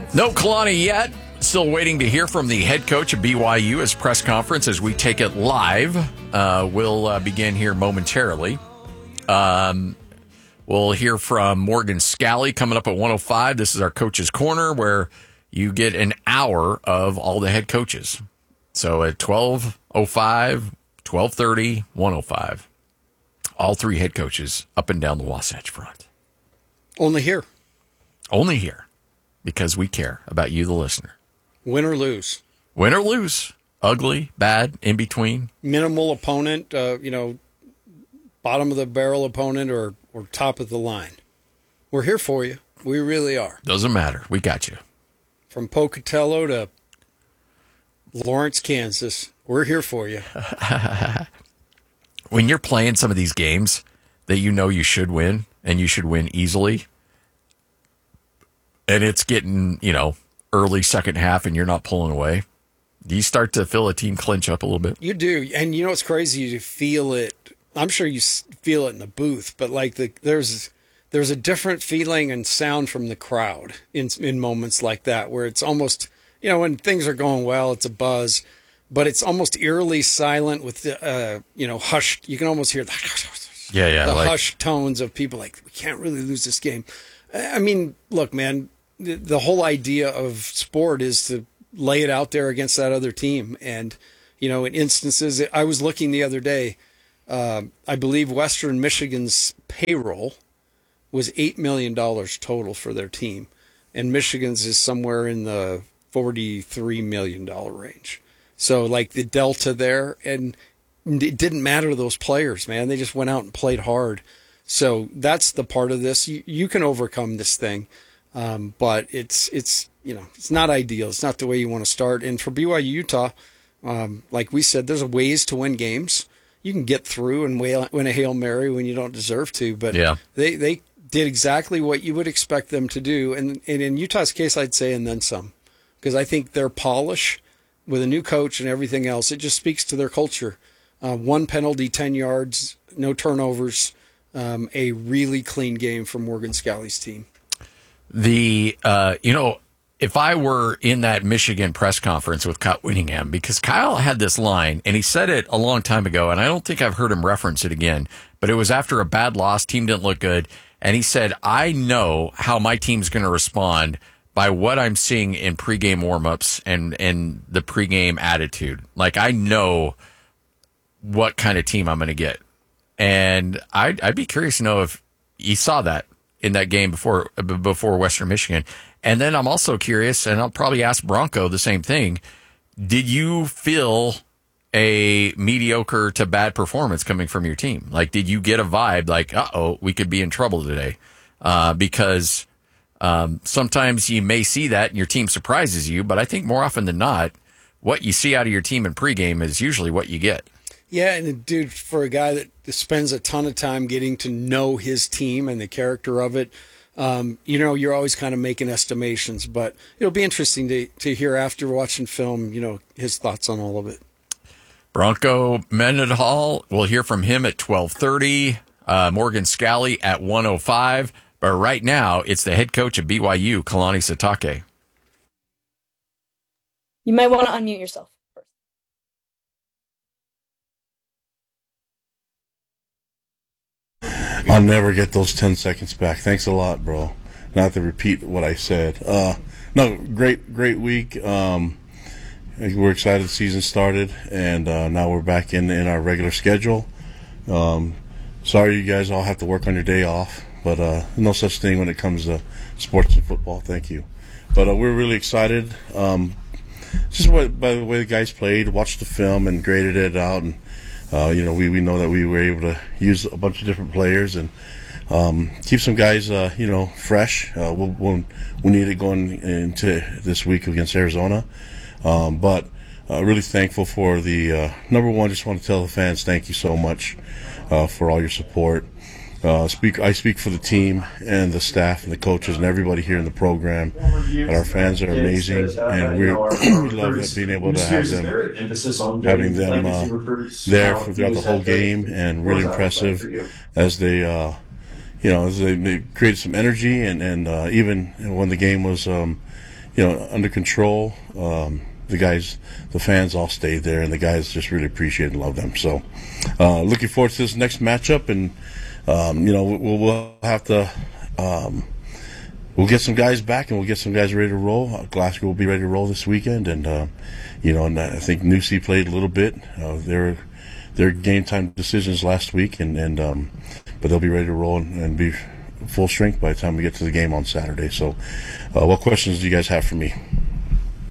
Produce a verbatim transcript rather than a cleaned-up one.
No Kalani yet. Still waiting to hear from the head coach of B Y U as press conference as we take it live. Uh, we'll uh, begin here momentarily. Um, we'll hear from Morgan Scalley coming up at one oh five. This is our Coach's Corner, where you get an hour of all the head coaches. So at twelve oh five, twelve thirty, one oh five, all three head coaches up and down the Wasatch Front. Only here. Only here, because we care about you, the listener. Win or lose. Win or lose. Ugly, bad, in between. Minimal opponent, uh, you know, bottom of the barrel opponent or, or top of the line. We're here for you. We really are. Doesn't matter. We got you. From Pocatello to Lawrence, Kansas, we're here for you. When you're playing some of these games that you know you should win, and you should win easily, and it's getting, you know, early second half and you're not pulling away, do you start to feel a team clinch up a little bit? You do. And you know what's crazy? You feel it. I'm sure you feel it in the booth, but like the, there's there's a different feeling and sound from the crowd in in moments like that, where it's almost, you know, when things are going well, it's a buzz, but it's almost eerily silent with the, uh, you know, hushed. You can almost hear the, yeah, yeah, the like, hushed tones of people like, we can't really lose this game. I mean, look, man, the, the whole idea of sport is to lay it out there against that other team. And, you know, in instances, I was looking the other day, uh, I believe Western Michigan's payroll was eight million dollars total for their team. And Michigan's is somewhere in the forty-three million dollars range. So, like, the delta there, and it didn't matter to those players, man. They just went out and played hard. So that's the part of this. You, you can overcome this thing. Um, but it's, it's, you know, it's not ideal. It's not the way you want to start. And for B Y U Utah, um, like we said, there's ways to win games. You can get through and win a Hail Mary when you don't deserve to, but yeah. they, they did exactly what you would expect them to do. And, and in Utah's case, I'd say, and then some, because I think their polish with a new coach and everything else, it just speaks to their culture. Uh, one penalty, ten yards, no turnovers, um, a really clean game from Morgan Scalley's team. The, uh, you know, if I were in that Michigan press conference with Kyle Whittingham, because Kyle had this line, and he said it a long time ago, and I don't think I've heard him reference it again, but it was after a bad loss, team didn't look good, and he said, I know how my team's going to respond by what I'm seeing in pregame warmups and, and the pregame attitude. Like, I know what kind of team I'm going to get. And I'd, I'd be curious to know if he saw that in that game before before Western Michigan. And then I'm also curious, and I'll probably ask Bronco the same thing, did you feel a mediocre to bad performance coming from your team? Like, did you get a vibe like, uh-oh, we could be in trouble today? Uh, because um, sometimes you may see that and your team surprises you, but I think more often than not, what you see out of your team in pregame is usually what you get. Yeah, and dude, for a guy that spends a ton of time getting to know his team and the character of it, um, you know, you're always kind of making estimations, but it'll be interesting to, to hear after watching film, you know, his thoughts on all of it. Bronco Mendenhall, we'll hear from him at twelve thirty, uh, Morgan Scalley at one oh five, but right now it's the head coach of B Y U, Kalani Sitake. You might want to unmute yourself. I'll never get those ten seconds back. Thanks a lot, bro. Not to repeat what I said. Uh, no, great, great week. Um, we're excited the season started, and uh, now we're back in, in our regular schedule. Um, sorry you guys all have to work on your day off, but uh, no such thing when it comes to sports and football. Thank you. But uh, we're really excited. Um, just what, by the way the guys played, watched the film, and graded it out, and Uh, you know, we, we know that we were able to use a bunch of different players and um, keep some guys, uh, you know, fresh. Uh, we'll, we'll, we need it going into this week against Arizona. Um, but uh, really thankful for the, uh, number one, just want to tell the fans thank you so much uh, for all your support. Uh, speak. I speak for the team and the staff and the coaches and everybody here in the program. And our fans are amazing, and we, we love that being able to have them, having them uh, there for, throughout the whole game, and really impressive as they, uh, you know, as they, they created some energy, and and uh, even when the game was, um, you know, under control. Um, the guys, the fans all stayed there, and the guys just really appreciate and love them. So, uh, looking forward to this next matchup, and um, you know, we'll, we'll have to. Um, We'll get some guys back, and we'll get some guys ready to roll. Uh, Glasgow will be ready to roll this weekend, and uh, you know, and I think Newsy played a little bit. Uh, their their game time decisions last week, and and um, but they'll be ready to roll and, and be full strength by the time we get to the game on Saturday. So, uh, what questions do you guys have for me?